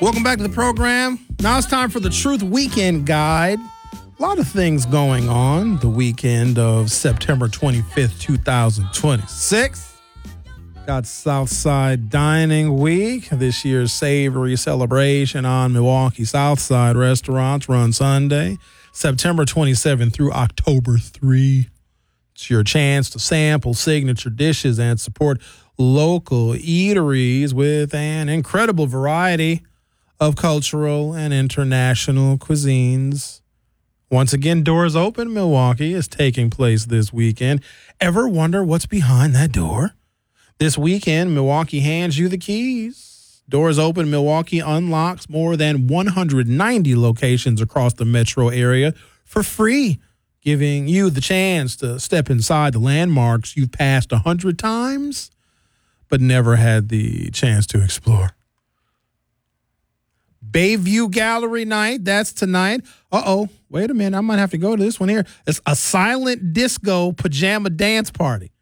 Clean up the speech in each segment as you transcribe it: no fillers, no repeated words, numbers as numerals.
Welcome back to the program. Now it's time for the Truth Weekend Guide. A lot of things going on the weekend of September 25th, 2026. Got Southside Dining Week, this year's savory celebration on Milwaukee Southside restaurants run Sunday, September 27th through October 3. It's your chance to sample signature dishes and support local eateries with an incredible variety of cultural and international cuisines. Once again, Doors Open Milwaukee is taking place this weekend. Ever wonder what's behind that door? This weekend, Milwaukee hands you the keys. Doors Open Milwaukee unlocks more than 190 locations across the metro area for free, giving you the chance to step inside the landmarks you've passed 100 times but never had the chance to explore. Bayview Gallery Night, that's tonight. Wait a minute, I might have to go to this one here. It's a silent disco pajama dance party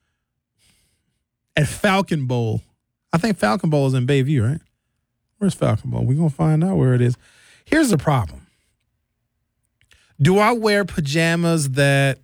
at Falcon Bowl. I think Falcon Bowl is in Bayview, right? Where's Falcon Bowl? We're going to find out where it is. Here's the problem. Do I wear pajamas that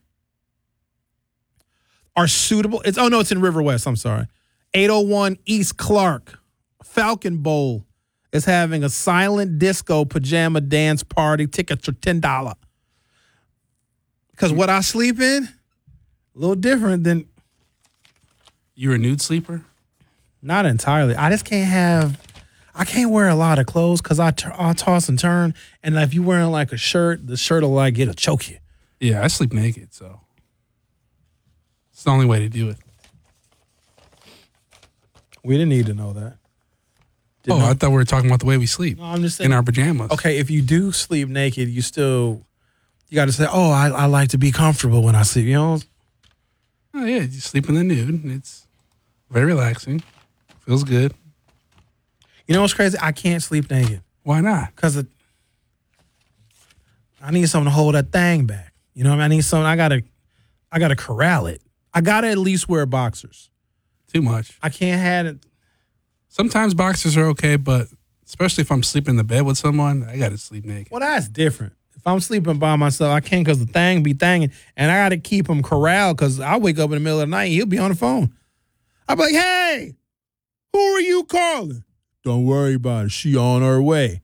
are suitable? It's in River West, I'm sorry. 801 East Clark. Falcon Bowl is having a silent disco pajama dance party. Tickets are $10. Because what I sleep in, a little different than... You're a nude sleeper? Not entirely. I just can't wear a lot of clothes because I toss and turn. And if you're wearing like a shirt, the shirt will it'll choke you. Yeah, I sleep naked, so it's the only way to do it. We didn't need to know that. I thought we were talking about the way we sleep. No, I'm just saying. In our pajamas. Okay, if you do sleep naked, you got to say, I like to be comfortable when I sleep. You know? Oh, yeah, you sleep in the nude. It's very relaxing. Feels good. You know what's crazy? I can't sleep naked. Why not? Because I need something to hold that thing back. You know what I mean? I need something. I gotta corral it. I gotta at least wear boxers. Too much. I can't have it. Sometimes boxers are okay, but especially if I'm sleeping in the bed with someone, I got to sleep naked. Well, that's different. If I'm sleeping by myself, I can't because the thing be thanging, and I got to keep him corralled because I wake up in the middle of the night and he'll be on the phone. I'll be like, hey, who are you calling? Don't worry about it. She on her way.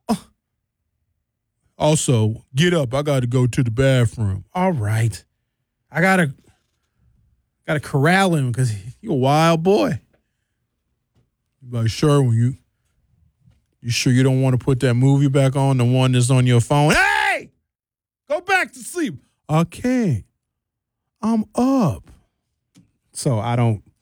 Also, get up. I got to go to the bathroom. All right. I got to corral him because he's a wild boy. Like, sure, when you sure you don't want to put that movie back on, the one that's on your phone? Hey! Go back to sleep. I can't. I'm up. So I don't